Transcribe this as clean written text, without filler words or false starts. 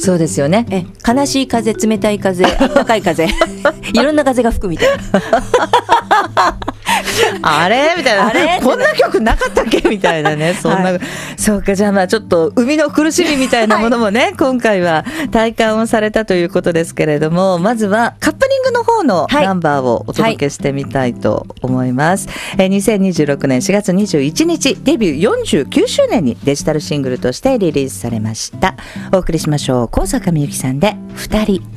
そうですよね。悲しい風、冷たい風、暖かい風いろんな風が吹くみたいなあれみたいな、こんな曲なかったっけみたいなね、そんな、はい、そうか。じゃあまあちょっと生みの苦しみみたいなものもね、はい、今回は体感をされたということですけれども、まずはカップリングの方のナンバーをお届けしてみたいと思います、はい。2026年4月21日デビュー49周年にデジタルシングルとしてリリースされました。お送りしましょう。高坂みゆきさんで2人。